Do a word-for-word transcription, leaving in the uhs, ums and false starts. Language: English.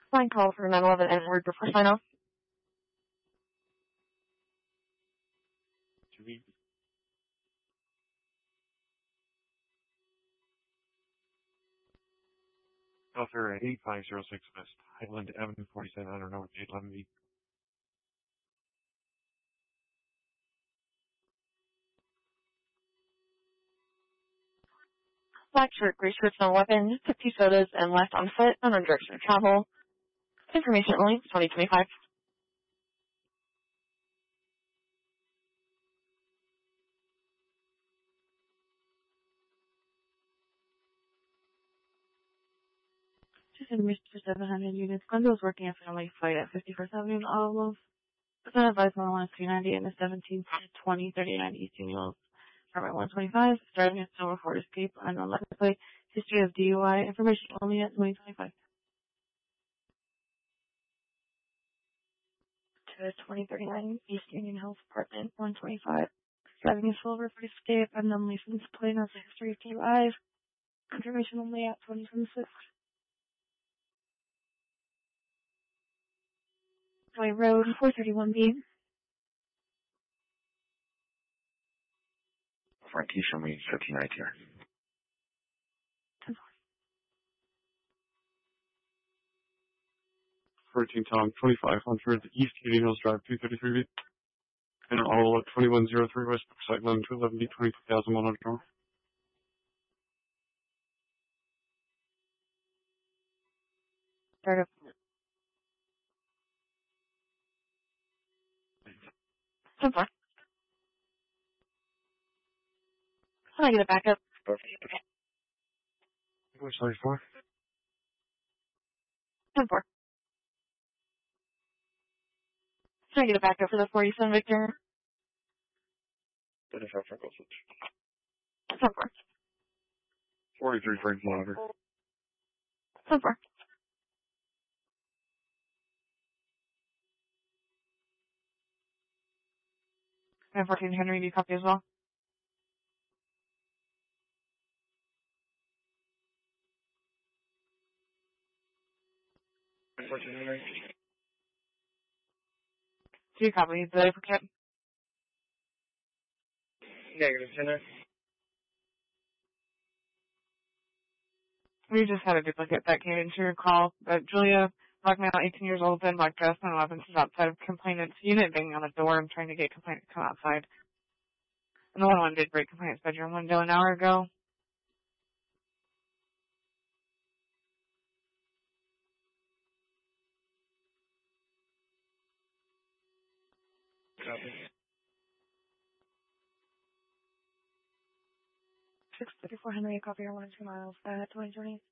Fine call for nine eleven N-word before sign off. Author at eight five zero six West Highland Avenue forty-seven hundred North eight eleven B. Black shirt, gray shirts, no weapon, fifty sodas, and left on foot, unknown direction of travel. Information only, twenty twenty-five. Just information for seven hundred units. Glenda was working a family flight at fifty-first Avenue in Olive. Present advice on one three ninety and the seventeen twenty thirty-nine East Union Apartment one twenty-five. Driving a silver Ford Escape, unknown license plate. History of D U I. Information only at twenty twenty-five. To twenty thirty-nine East Union Hills Apartment one twenty-five. Driving a silver Ford Escape, unknown license plate. Has a history of D U I. Information only at twenty twenty-six. Way Road, four thirty-one B. Frankie, show me fifteen right here. fourteen Tom, twenty-five hundred East Union Hills Drive, two thirty-three B. And all at twenty-one oh three West Site Line two eleven B, twenty-two thousand one hundred north. Start up. ten four. Can I get a backup? Which side for? ten four. Can I get a backup for the forty-seven Victor? thirty-five Freckles. ten four. forty-three Frank Monitor. ten four. And fourteen Henry, do you copy as well? fourteen Henry. Do you copy the duplicate? Negative, Henry. We just had a duplicate that came into your call. But Julia, black male, eighteen years old, thin black dress, nine eleven is outside of complainant's unit, banging on the door and trying to get complainant to come outside. And the one one did break complainant's bedroom window an hour ago. Copy. six thirty-four Henry, copy your one and two miles, uh, twenty twenty.